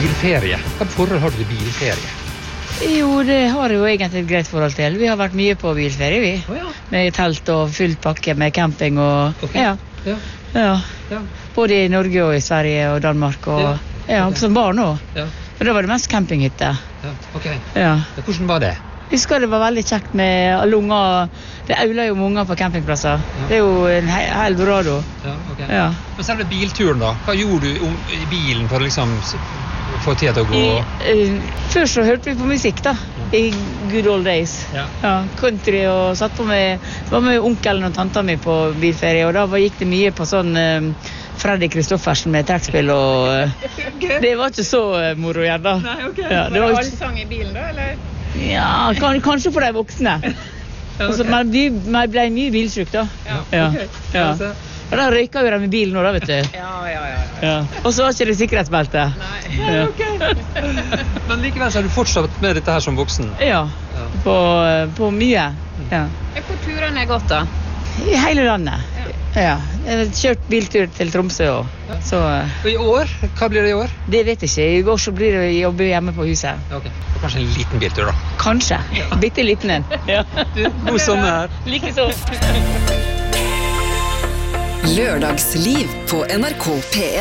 bilferie. Hva forhold har du til bilferie? Jo, det har jeg jo egentlig et greit forhold til. Vi har vært mye på bilferie, vi. Med telt og fullt pakke med camping og... Ja. Både i Norge og i Sverige og Danmark og... som barn også. For da var det mest campinghytte. Hvordan var det? Jeg husker det var veldig kjekt med alle unger. Det auler jo unger på campingplasser. Det er jo en eldorado. Men selve bilturen da, hva gjorde du i bilen for å liksom få tid til å gå? Først så hørte vi på musikk da, i good old days. Country og satt på var med onkelen og tanta mi på bilferie, og da gikk det mye på sånn Freddy Kristoffersen med trekkspill, og det var ikke så moro igjen da. Nei, ok. Var det allsang i bilen da, eller? Ja, kanskje for de voksne. Man ble mye bilsyk da. Og da røyka jo de i bilen nå da, vet du. Og så var ikke det sikkerhetsbelte. Nei, Men likevel så har du fortsatt med dette her som voksen? Ja, på mye. Hvor turene gått da? I hele landet. Jeg har kjørt biltur til Tromsø også. Og i år? Hva blir det i år? Det vet jeg ikke. I år så blir det å jobbe hjemme på huset. Og kanskje en liten biltur da? Kanskje. Bitte liten en. God sommer. Like så. Lørdagsliv på NRK P1.